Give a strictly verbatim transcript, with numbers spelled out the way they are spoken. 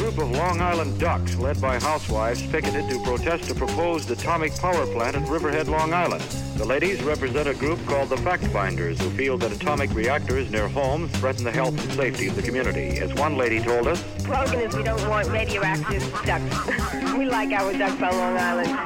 group of Long Island ducks led by housewives picketed to protest a proposed atomic power plant at Riverhead, Long Island. The ladies represent a group called the Fact Finders, who feel that atomic reactors near homes threaten the health and safety of the community. As one lady told us, slogan is we don't want radioactive ducks. We like our ducks on Long Island.